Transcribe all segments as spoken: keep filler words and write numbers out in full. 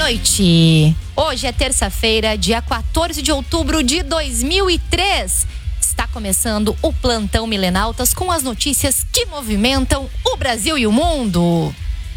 noite! Hoje é terça-feira, dia quatorze de outubro de dois mil e três. Está começando o Plantão Milenautas com as notícias que movimentam o Brasil e o mundo.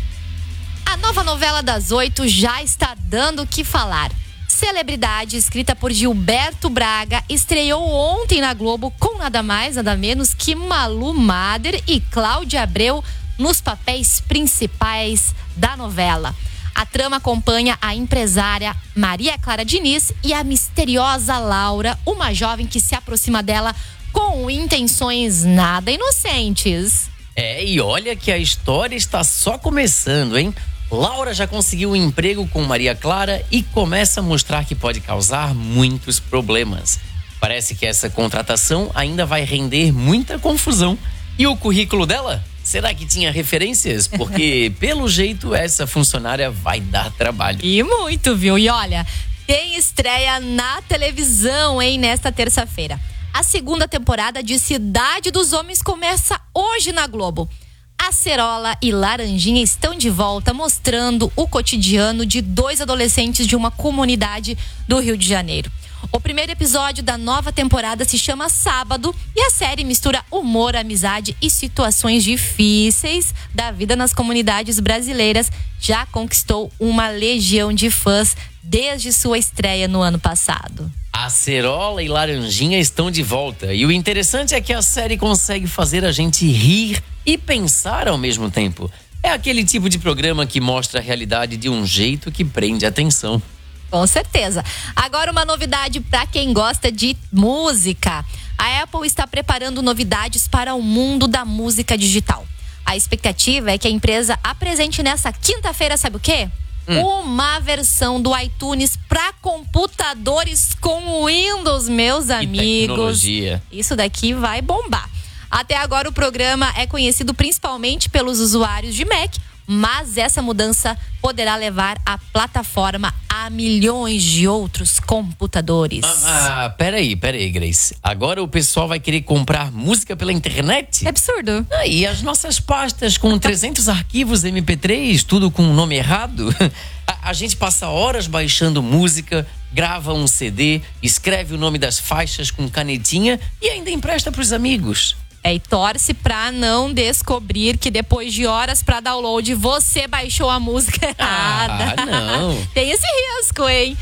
A nova novela das oito já está dando o que falar. Celebridade, escrita por Gilberto Braga, estreou ontem na Globo com nada mais, nada menos que Malu Mader e Cláudia Abreu nos papéis principais da novela. A trama acompanha a empresária Maria Clara Diniz e a misteriosa Laura, uma jovem que se aproxima dela com intenções nada inocentes. É, e olha que a história está só começando, hein? Laura já conseguiu um emprego com Maria Clara e começa a mostrar que pode causar muitos problemas. Parece que essa contratação ainda vai render muita confusão. E o currículo dela? Será que tinha referências? Porque, pelo jeito, essa funcionária vai dar trabalho. E muito, viu? E olha, tem estreia na televisão, hein, nesta terça-feira. A segunda temporada de Cidade dos Homens começa hoje na Globo. Acerola e Laranjinha estão de volta, mostrando o cotidiano de dois adolescentes de uma comunidade do Rio de Janeiro. O primeiro episódio da nova temporada se chama Sábado e a série mistura humor, amizade e situações difíceis da vida nas comunidades brasileiras. Já conquistou uma legião de fãs desde sua estreia no ano passado. Acerola e Laranjinha estão de volta e o interessante é que a série consegue fazer a gente rir e pensar ao mesmo tempo. É aquele tipo de programa que mostra a realidade de um jeito que prende a atenção. Com certeza. Agora uma novidade para quem gosta de música. A Apple está preparando novidades para o mundo da música digital. A expectativa é que a empresa apresente nessa quinta-feira, sabe o quê? Hum. Uma versão do iTunes para computadores com Windows, meus amigos. Tecnologia. Isso daqui vai bombar. Até agora o programa é conhecido principalmente pelos usuários de Mac, mas essa mudança poderá levar a plataforma a milhões de outros computadores. Ah, ah, peraí, peraí, Grace. Agora o pessoal vai querer comprar música pela internet? É absurdo. Ah, e as nossas pastas com trezentos arquivos M P três, tudo com o nome errado? A, a gente passa horas baixando música, grava um C D, escreve o nome das faixas com canetinha e ainda empresta pros amigos. É, e torce pra não descobrir que depois de horas pra download você baixou a música errada. Ah, não. Tem esse risco, hein?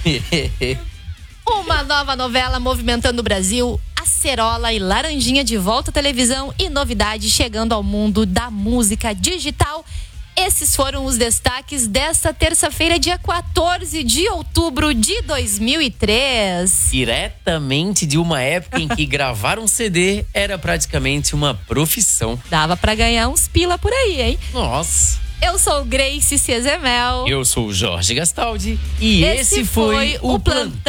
Uma nova novela movimentando o Brasil, Acerola e Laranjinha de volta à televisão e novidades chegando ao mundo da música digital. Esses foram os destaques desta terça-feira, dia quatorze de outubro de dois mil e três. Diretamente de uma época em que gravar um C D era praticamente uma profissão. Dava pra ganhar uns pila por aí, hein? Nossa. Eu sou Grace Cezemel. Eu sou o Jorge Gastaldi. E esse, esse foi, foi o o Plantão,